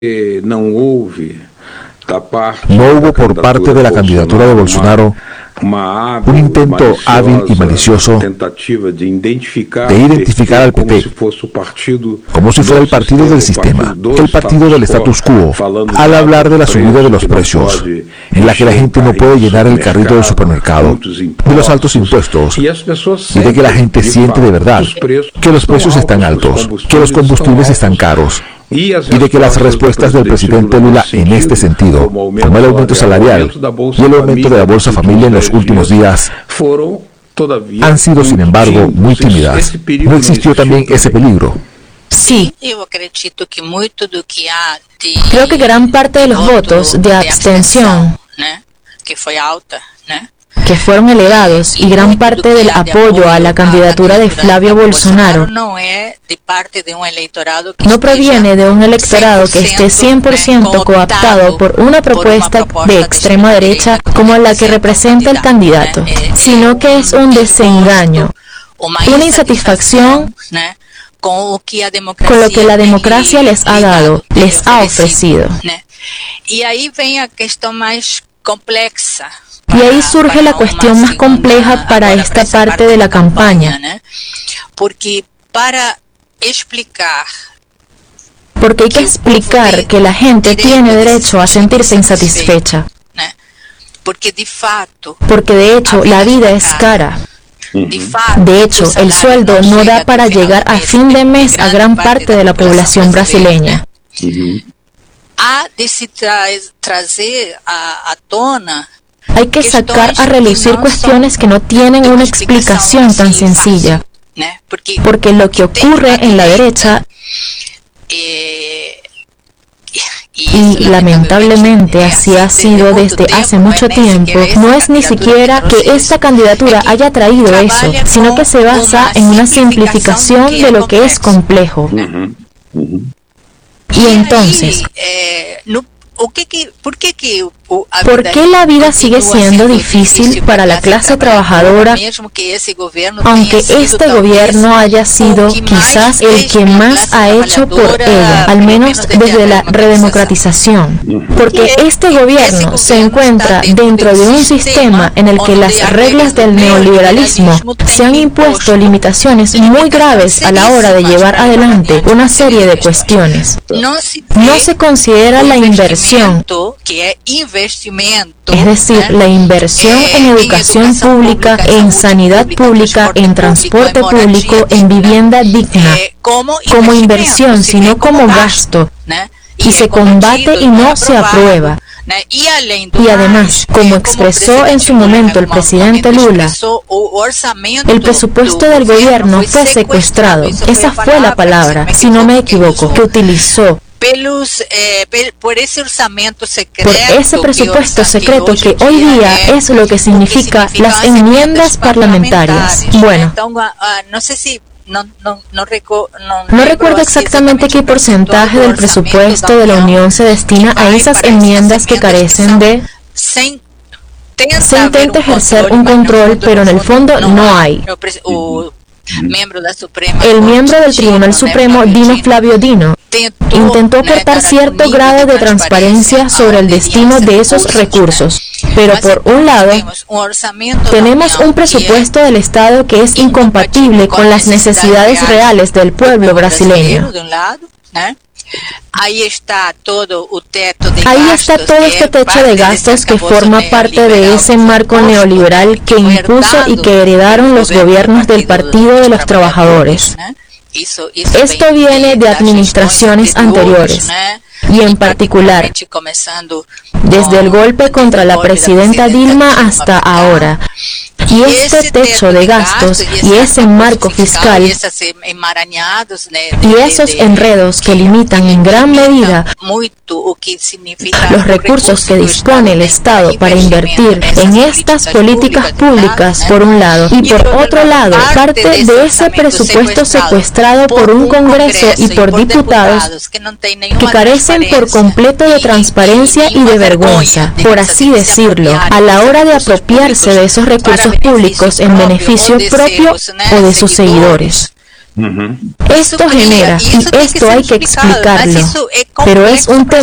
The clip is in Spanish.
No hubo por parte de la candidatura de Bolsonaro un intento hábil y malicioso de identificar al PP como si fuera el partido del sistema, el partido del status quo, al hablar de la subida de los precios, en la que la gente no puede llenar el carrito del supermercado, de los altos impuestos, y de que la gente siente de verdad que los precios están altos, que los combustibles están caros, y de que las respuestas del presidente Lula en este sentido, como el aumento salarial y el aumento de la Bolsa Familia en los últimos días, han sido, sin embargo, muy tímidas. ¿No existió también ese peligro? Sí. Creo que gran parte de los votos de abstención, que fueron elevados, y gran parte del apoyo a la candidatura de Flavio Bolsonaro no proviene de un electorado que esté 100% cooptado por una propuesta de extrema derecha como la que representa el candidato, sino que es un desengaño, una insatisfacción con lo que la democracia les ha dado, les ha ofrecido. Y ahí viene la cuestión más compleja. Y ahí surge la cuestión más compleja para esta parte de la campaña. Porque hay que explicar que la gente tiene derecho a sentirse insatisfecha. Porque de hecho la vida es cara. De hecho, el sueldo no da para llegar a fin de mes a gran parte de la población brasileña. Hay que sacar a relucir cuestiones que no tienen una explicación tan sencilla, porque lo que ocurre en la derecha, y lamentablemente así ha sido desde hace mucho tiempo, no es ni siquiera que esta candidatura haya traído eso, sino que se basa en una simplificación de lo que es complejo. Y entonces, ¿por qué la vida sigue siendo difícil para la clase trabajadora, aunque este gobierno haya sido quizás el que más ha hecho por ella, al menos desde la redemocratización? Porque este gobierno se encuentra dentro de un sistema en el que las reglas del neoliberalismo se han impuesto limitaciones muy graves a la hora de llevar adelante una serie de cuestiones. No se considera la inversión, es decir, la inversión en educación pública, en sanidad pública, en transporte público, en vivienda digna, como inversión, sino como gasto, y se combate y no se aprueba. Y además, como expresó en su momento el presidente Lula, el presupuesto del gobierno fue secuestrado. Esa fue la palabra, si no me equivoco, que utilizó. Por ese presupuesto secreto que hoy día es lo que significa las enmiendas parlamentarias. Bueno, no recuerdo exactamente qué porcentaje del presupuesto de la Unión se destina a esas enmiendas que carecen de... Se intenta ejercer un control, pero en el fondo no hay. El miembro del Tribunal Supremo, Dino Flavio Dino, intentó aportar cierto grado de transparencia sobre el destino de esos recursos, pero por un lado, tenemos un presupuesto del Estado que es incompatible con las necesidades reales del pueblo brasileño. Ahí está todo este techo de gastos que forma parte de ese marco neoliberal que impuso y que heredaron los gobiernos del Partido de los Trabajadores. Esto viene de administraciones anteriores, y en particular, desde el golpe contra la presidenta Dilma hasta ahora. Y este techo de gastos y ese marco fiscal y esos enredos que limitan en gran medida los recursos que dispone el Estado para invertir en estas políticas públicas por un lado, y por otro lado parte de ese presupuesto secuestrado por un Congreso y por diputados que carecen por completo de transparencia y de vergüenza, por así decirlo, a la hora de apropiarse de esos recursos públicos en beneficio propio o de sus seguidores. Esto genera, y esto hay que explicarlo, pero es un tema